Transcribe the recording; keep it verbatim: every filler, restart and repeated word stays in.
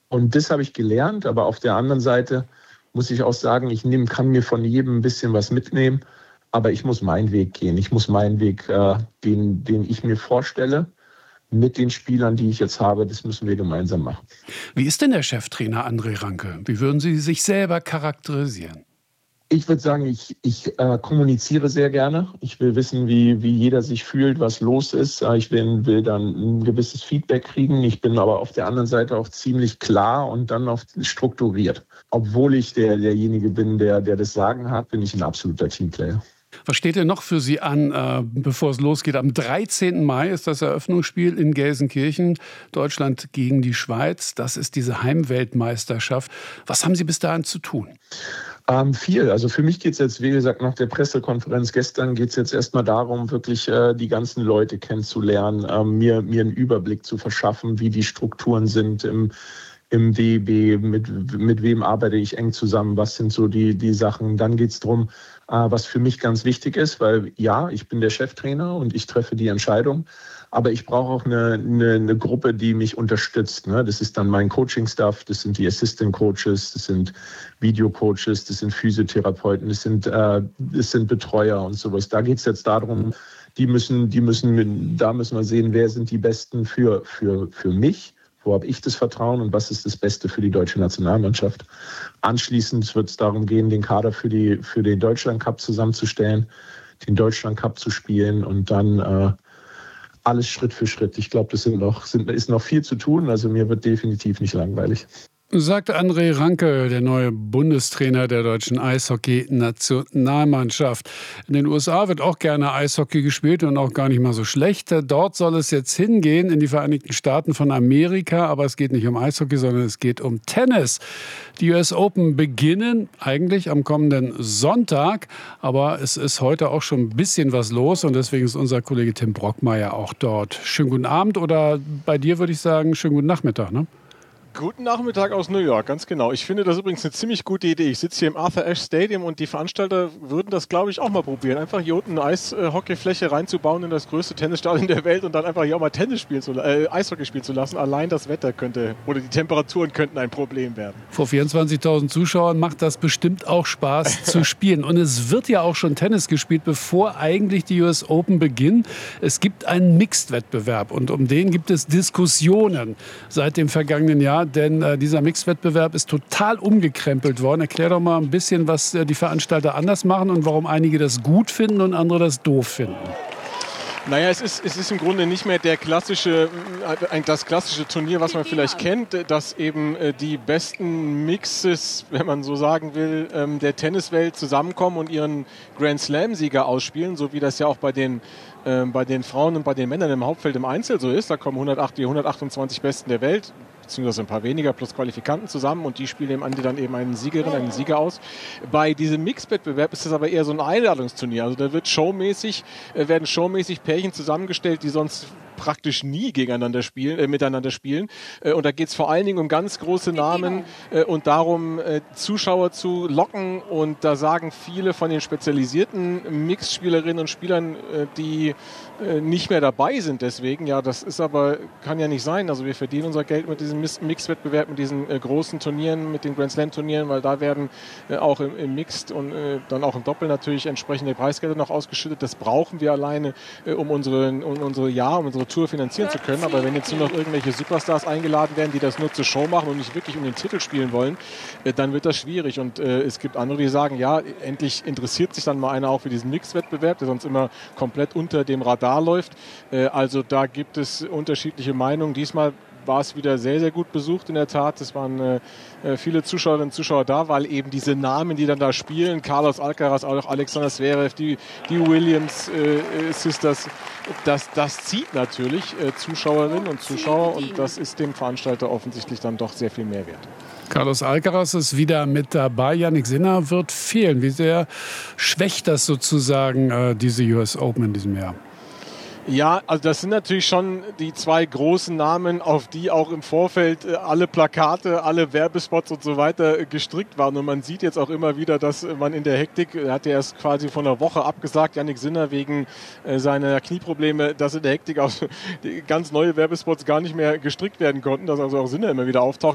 Und das habe ich gelernt, aber auf der anderen Seite muss ich auch sagen, ich nehm, kann mir von jedem ein bisschen was mitnehmen, aber ich muss meinen Weg gehen. Ich muss meinen Weg, äh, den, den ich mir vorstelle, mit den Spielern, die ich jetzt habe, das müssen wir gemeinsam machen. Wie ist denn der Cheftrainer André Ranke? Wie würden Sie sich selber charakterisieren? Ich würde sagen, ich, ich äh, kommuniziere sehr gerne. Ich will wissen, wie, wie jeder sich fühlt, was los ist. Äh, ich will, will dann ein gewisses Feedback kriegen. Ich bin aber auf der anderen Seite auch ziemlich klar und dann auch strukturiert. Obwohl ich der, derjenige bin, der, der das Sagen hat, bin ich ein absoluter Teamplayer. Was steht denn noch für Sie an, äh, bevor es losgeht? Am dreizehnten Mai ist das Eröffnungsspiel in Gelsenkirchen. Deutschland gegen die Schweiz. Das ist diese Heimweltmeisterschaft. Was haben Sie bis dahin zu tun? Ähm, viel. Also für mich geht es jetzt, wie gesagt, nach der Pressekonferenz gestern geht es jetzt erstmal darum, wirklich äh, die ganzen Leute kennenzulernen, ähm, mir, mir einen Überblick zu verschaffen, wie die Strukturen sind im, im D E B, mit, mit wem arbeite ich eng zusammen, was sind so die, die Sachen. Dann geht es darum, äh, was für mich ganz wichtig ist, weil ja, ich bin der Cheftrainer und ich treffe die Entscheidung. Aber ich brauche auch eine, eine, eine Gruppe, die mich unterstützt. Ne? Das ist dann mein Coaching-Staff, das sind die Assistant-Coaches, das sind Video-Coaches, das sind Physiotherapeuten, das sind, äh, das sind Betreuer und sowas. Da geht es jetzt darum, die müssen, die müssen, da müssen wir sehen, wer sind die Besten für, für, für mich, wo habe ich das Vertrauen und was ist das Beste für die deutsche Nationalmannschaft. Anschließend wird es darum gehen, den Kader für, die, für den Deutschland-Cup zusammenzustellen, den Deutschland-Cup zu spielen und dann äh, alles Schritt für Schritt. Ich glaube, das sind noch, sind, ist noch viel zu tun. Also mir wird definitiv nicht langweilig. Sagte André Ranke, der neue Bundestrainer der deutschen Eishockey-Nationalmannschaft. In den U S A wird auch gerne Eishockey gespielt und auch gar nicht mal so schlecht. Dort soll es jetzt hingehen, in die Vereinigten Staaten von Amerika. Aber es geht nicht um Eishockey, sondern es geht um Tennis. Die U S Open beginnen eigentlich am kommenden Sonntag. Aber es ist heute auch schon ein bisschen was los. Und deswegen ist unser Kollege Tim Brockmeier auch dort. Schönen guten Abend oder bei dir würde ich sagen, schönen guten Nachmittag, ne? Guten Nachmittag aus New York, ganz genau. Ich finde das übrigens eine ziemlich gute Idee. Ich sitze hier im Arthur Ashe Stadium und die Veranstalter würden das, glaube ich, auch mal probieren. Einfach hier unten eine Eishockeyfläche reinzubauen in das größte Tennisstadion der Welt und dann einfach hier auch mal Tennis spielen zu, äh, Eishockey spielen zu lassen. Allein das Wetter könnte oder die Temperaturen könnten ein Problem werden. Vor vierundzwanzigtausend Zuschauern macht das bestimmt auch Spaß zu spielen. Und es wird ja auch schon Tennis gespielt, bevor eigentlich die U S Open beginnen. Es gibt einen Mixed-Wettbewerb und um den gibt es Diskussionen seit dem vergangenen Jahr. Denn äh, dieser Mixed-Wettbewerb ist total umgekrempelt worden. Erklär doch mal ein bisschen, was äh, die Veranstalter anders machen und warum einige das gut finden und andere das doof finden. Naja, es ist, es ist im Grunde nicht mehr der klassische, das klassische Turnier, was man vielleicht kennt, dass eben die besten Mixes, wenn man so sagen will, der Tenniswelt zusammenkommen und ihren Grand Slam-Sieger ausspielen, so wie das ja auch bei den, bei den Frauen und bei den Männern im Hauptfeld im Einzel so ist. Da kommen hundertacht, die hundertachtundzwanzig Besten der Welt, beziehungsweise ein paar weniger plus Qualifikanten zusammen und die spielen am Ende dann eben einen Siegerin, einen Sieger aus. Bei diesem Mix-Wettbewerb ist das aber eher so ein Einladungsturnier. Also da wird showmäßig, äh, werden showmäßig Pärchen zusammengestellt, die sonst praktisch nie gegeneinander spielen, äh, miteinander spielen. Äh, und da geht es vor allen Dingen um ganz große Namen äh, und darum, äh, Zuschauer zu locken. Und da sagen viele von den spezialisierten Mix-Spielerinnen und Spielern, äh, die äh, nicht mehr dabei sind deswegen. Ja, das ist aber, kann ja nicht sein. Also wir verdienen unser Geld mit diesem Mix-Wettbewerb, mit diesen äh, großen Turnieren, mit den Grand Slam-Turnieren, weil da werden äh, auch im, im Mixed und äh, dann auch im Doppel natürlich entsprechende Preisgelder noch ausgeschüttet. Das brauchen wir alleine, äh, um unsere, um unsere Jahr, um unsere Tour finanzieren zu können. Aber wenn jetzt nur noch irgendwelche Superstars eingeladen werden, die das nur zur Show machen und nicht wirklich um den Titel spielen wollen, äh, dann wird das schwierig. Und äh, es gibt andere, die sagen, ja, endlich interessiert sich dann mal einer auch für diesen Mix-Wettbewerb, der sonst immer komplett unter dem Radar läuft. Äh, also da gibt es unterschiedliche Meinungen. Diesmal war es wieder sehr, sehr gut besucht in der Tat. Es waren äh, viele Zuschauerinnen und Zuschauer da, weil eben diese Namen, die dann da spielen, Carlos Alcaraz, auch Alexander Zverev, die, die Williams äh, Sisters, das, das zieht natürlich äh, Zuschauerinnen und Zuschauer und das ist dem Veranstalter offensichtlich dann doch sehr viel mehr wert. Carlos Alcaraz ist wieder mit dabei. Jannik Sinner wird fehlen. Wie sehr schwächt das sozusagen äh, diese U S Open in diesem Jahr? Ja, also das sind natürlich schon die zwei großen Namen, auf die auch im Vorfeld alle Plakate, alle Werbespots und so weiter gestrickt waren. Und man sieht jetzt auch immer wieder, dass man in der Hektik, er hat ja erst quasi vor einer Woche abgesagt, Jannik Sinner wegen seiner Knieprobleme, dass in der Hektik auch ganz neue Werbespots gar nicht mehr gestrickt werden konnten, dass also auch Sinner immer wieder auftaucht.